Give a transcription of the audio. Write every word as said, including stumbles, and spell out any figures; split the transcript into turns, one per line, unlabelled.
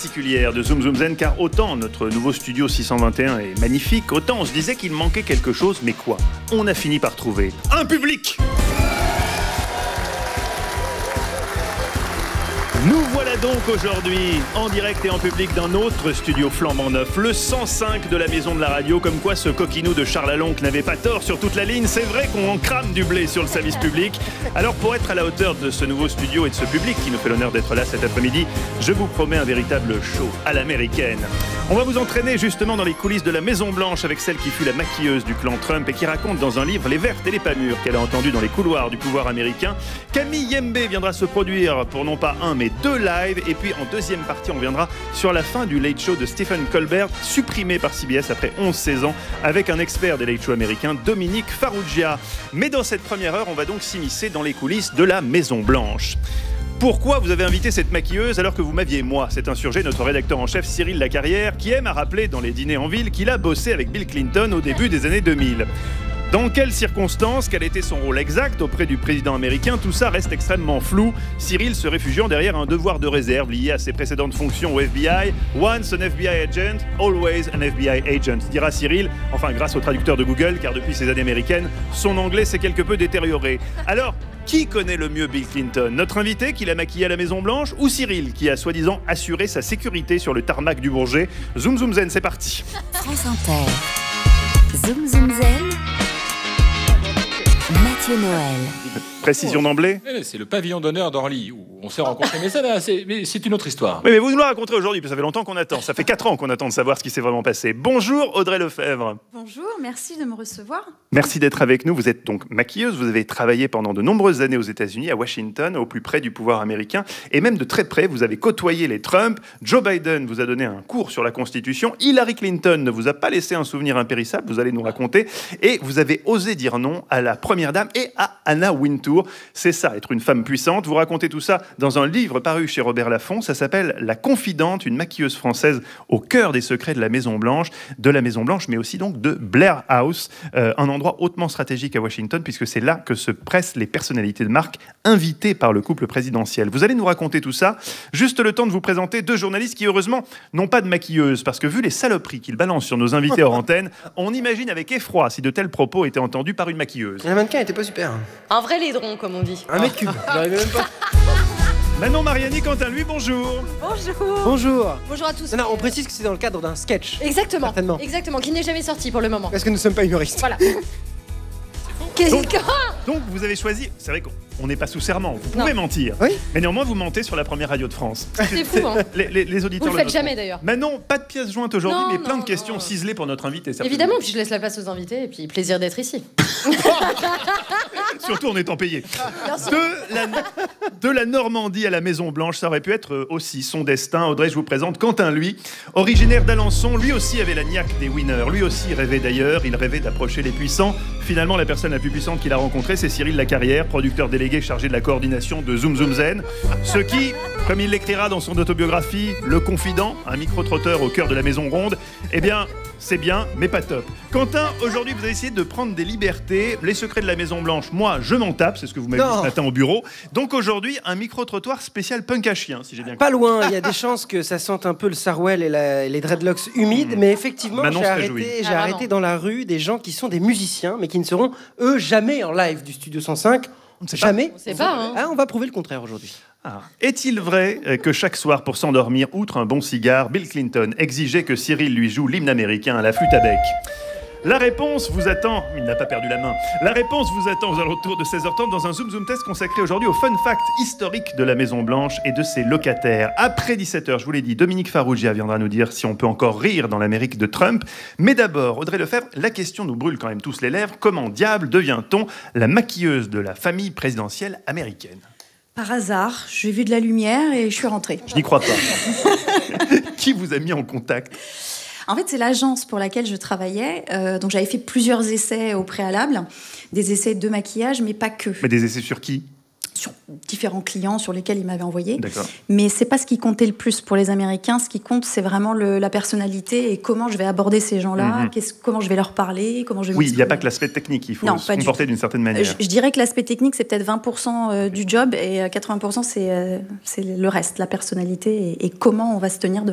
particulière de Zoom Zoom Zen, car autant notre nouveau studio six cent vingt et un est magnifique, autant on se disait qu'il manquait quelque chose, mais quoi? On a fini par trouver un public. Nous voilà donc aujourd'hui en direct et en public d'un autre studio flambant neuf, le cent cinq de la Maison de la Radio, comme quoi ce coquinou de Charles Alonque n'avait pas tort sur toute la ligne. C'est vrai qu'on en crame du blé sur le service public. Alors pour être à la hauteur de ce nouveau studio et de ce public qui nous fait l'honneur d'être là cet après-midi, je vous promets un véritable show à l'américaine. On va vous entraîner justement dans les coulisses de la Maison Blanche avec celle qui fut la maquilleuse du clan Trump et qui raconte dans un livre les vertes et les pas mûres qu'elle a entendues dans les couloirs du pouvoir américain. Camille Yembe viendra se produire pour non pas un mais deux lives, et puis en deuxième partie on viendra sur la fin du Late Show de Stephen Colbert, supprimé par C B S après onze seize ans, avec un expert des Late Show américains, Dominique Farrugia. Mais dans cette première heure, on va donc s'immiscer dans les coulisses de la Maison Blanche. Pourquoi vous avez invité cette maquilleuse alors que vous m'aviez, moi, s'est insurgé notre rédacteur en chef Cyril Lacarrière, qui aime à rappeler dans les dîners en ville qu'il a bossé avec Bill Clinton au début des années deux mille. Dans quelles circonstances, quel était son rôle exact auprès du président américain, tout ça reste extrêmement flou, Cyril se réfugiant derrière un devoir de réserve lié à ses précédentes fonctions au F B I. Once an F B I agent, always an F B I agent, dira Cyril, enfin grâce au traducteur de Google, car depuis ses années américaines, son anglais s'est quelque peu détérioré. Alors, qui connaît le mieux Bill Clinton? Notre invité qui l'a maquillé à la Maison Blanche, ou Cyril qui a soi-disant assuré sa sécurité sur le tarmac du Bourget? Zoom Zoom Zen, c'est parti.
France Inter. Zoom Zoom Zen. Mathieu Noël.
Précision d'emblée.
C'est le pavillon d'honneur d'Orly où on s'est rencontrés. Mais ça, là, c'est, mais c'est une autre histoire.
Oui, mais vous nous la raconterez aujourd'hui, parce que ça fait longtemps qu'on attend. Ça fait quatre ans qu'on attend de savoir ce qui s'est vraiment passé. Bonjour Audrey Lefebvre.
Bonjour, merci de me recevoir.
Merci d'être avec nous. Vous êtes donc maquilleuse. Vous avez travaillé pendant de nombreuses années aux États-Unis, à Washington, au plus près du pouvoir américain. Et même de très près, vous avez côtoyé les Trump. Joe Biden vous a donné un cours sur la Constitution. Hillary Clinton ne vous a pas laissé un souvenir impérissable. Vous allez nous raconter. Et vous avez osé dire non à la Première Dame et à Anna Wintour. C'est ça, être une femme puissante. Vous racontez tout ça dans un livre paru chez Robert Laffont. Ça s'appelle La Confidente, une maquilleuse française au cœur des secrets de la Maison Blanche, de la Maison Blanche, mais aussi donc de Blair House, euh, un endroit hautement stratégique à Washington, puisque c'est là que se pressent les personnalités de marque invitées par le couple présidentiel. Vous allez nous raconter tout ça. Juste le temps de vous présenter deux journalistes qui, heureusement, n'ont pas de maquilleuse, parce que vu les saloperies qu'ils balancent sur nos invités hors antenne, on imagine avec effroi si de tels propos étaient entendus par une maquilleuse.
La mannequin était pas super.
Un vrai laidron, comme on dit.
Un mètre cube, j'arrivais même pas.
Manon Mariani, Quentin, lui, bonjour.
Bonjour.
Bonjour.
Bonjour à tous.
Non, non, on précise que c'est dans le cadre d'un sketch.
Exactement.
Certainement.
Exactement, qui n'est jamais sorti pour le moment.
Parce que nous ne sommes pas humoristes.
Voilà. Qu'est-ce
Donc,
que...
donc vous avez choisi, c'est vrai qu'on n'est pas sous serment, vous pouvez
Non.
mentir,
Oui.
mais néanmoins vous mentez sur la première radio de France.
C'est fou, hein.
Les, les, les auditeurs
Vous le faites
noteront.
jamais, d'ailleurs.
Manon, pas de pièces jointes aujourd'hui,
Non,
mais plein
non,
de questions
non.
ciselées pour notre invité. certainement.
Évidemment, puis je laisse la place aux invités, et puis plaisir d'être ici.
Surtout en étant payé.
Bien sûr.
De la, de la Normandie à la Maison Blanche, ça aurait pu être aussi son destin. Audrey, je vous présente Quentin, lui, originaire d'Alençon, lui aussi avait la niaque des winners, lui aussi rêvait d'ailleurs, il rêvait d'approcher les puissants. Finalement, la personne la plus puissante qu'il a rencontrée, c'est Cyril Lacarrière, producteur délégué chargé de la coordination de Zoom Zoom Zen. Ce qui, comme il l'écrira dans son autobiographie, Le Confident, un micro-trotteur au cœur de la Maison Ronde, eh bien, c'est bien, mais pas top. Quentin, aujourd'hui, vous avez essayé de prendre des libertés. Les secrets de la Maison Blanche, moi, je m'en tape, c'est ce que vous m'avez dit
Non.
ce matin au bureau. Donc aujourd'hui, un micro-trottoir spécial punk à chien, si j'ai bien compris.
Pas loin, il y a des chances que ça sente un peu le Sarwell et, la- et les dreadlocks humides, mais effectivement,
Manon
j'ai
se
arrêté,
réjouit.
j'ai
Ah,
arrêté
vraiment.
dans la rue des gens qui sont des musiciens, mais qui ne seront, eux, jamais en live du Studio cent cinq.
On ne sait pas.
Jamais.
On sait pas, hein.
Ah, on va prouver le contraire aujourd'hui.
Ah. Est-il vrai euh, que chaque soir, pour s'endormir, outre un bon cigare, Bill Clinton exigeait que Cyril lui joue l'hymne américain à la flûte à bec? La réponse vous attend, il n'a pas perdu la main, la réponse vous attend aux alentours de seize heures trente dans un Zoom Zoom Test consacré aujourd'hui au fun fact historique de la Maison Blanche et de ses locataires. Après dix-sept heures, je vous l'ai dit, Dominique Farrugia viendra nous dire si on peut encore rire dans l'Amérique de Trump. Mais d'abord, Audrey Lefebvre, la question nous brûle quand même tous les lèvres. Comment diable devient-on la maquilleuse de la famille présidentielle américaine?
Par hasard, j'ai vu de la lumière et je suis rentrée.
Je n'y crois pas. Qui vous a mis en contact?
En fait, c'est l'agence pour laquelle je travaillais. Euh, donc, j'avais fait plusieurs essais au préalable, des essais de maquillage, mais pas que.
Mais des essais sur qui?
Sur différents clients sur lesquels il m'avait envoyé.
D'accord.
Mais c'est pas ce qui comptait le plus pour les Américains. Ce qui compte, c'est vraiment le, la personnalité et comment je vais aborder ces gens-là,
Mhm.
qu'est-ce- comment je vais leur parler, comment je vais
Oui, il n'y a
m'exprimer.
pas que l'aspect technique, il faut
Non,
se
pas du
comporter
tout.
d'une certaine
Euh,
manière.
Je, je dirais que l'aspect technique, c'est peut-être vingt pour cent euh, du job et euh, quatre-vingts pour cent, c'est euh, c'est le reste, la personnalité et, et comment on va se tenir